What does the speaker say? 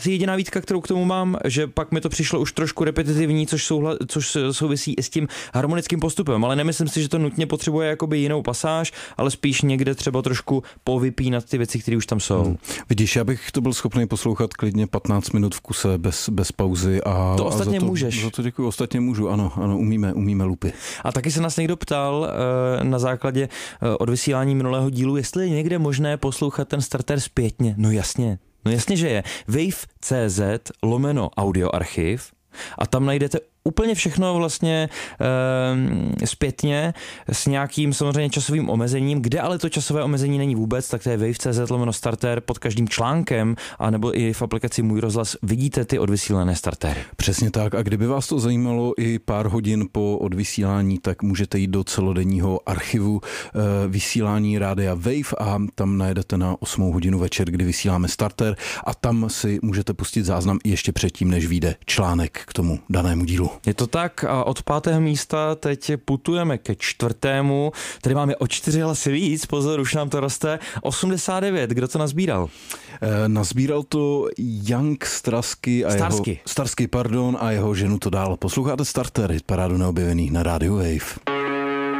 Jediná výtka, kterou k tomu mám, že pak mi to přišlo už trošku repetitivní, což souvisí i s tím harmonickým postupem, ale nemyslím si, že to nutně potřebuje jakoby jinou pasáž, ale spíš někde třeba trošku povypínat ty věci, které už tam jsou. Vidíš, já bych to byl schopný poslouchat klidně 15 minut v kuse bez pauzy. A to ostatně můžeš. Za to děkuji, ostatně můžu, ano, umíme lupy. A taky se nás někdo ptal na základě odvysílání minulého dílu, jestli je někde možné poslouchat ten starter zpětně. No jasně, že je. wave.cz/audioarchiv a tam najdete úplně všechno vlastně zpětně s nějakým samozřejmě časovým omezením, kde ale to časové omezení není vůbec, tak to je wave.cz/starter, pod každým článkem, anebo i v aplikaci Můj rozhlas vidíte ty odvysílané startery. Přesně tak, a kdyby vás to zajímalo i pár hodin po odvysílání, tak můžete jít do celodenního archivu vysílání rádia Wave a tam najdete na 8 hodinu večer, kdy vysíláme starter a tam si můžete pustit záznam ještě předtím, než vyjde článek k tomu danému dílu. Je to tak a od 5. místa teď putujeme ke 4. Tady máme o 4 hlasy víc, pozor, už nám to roste. 89, kdo to nazbíral? Nazbíral to Young Starsky a jeho ženu to dál. Posloucháte starter, parádu neobjevených na rádiu Wave.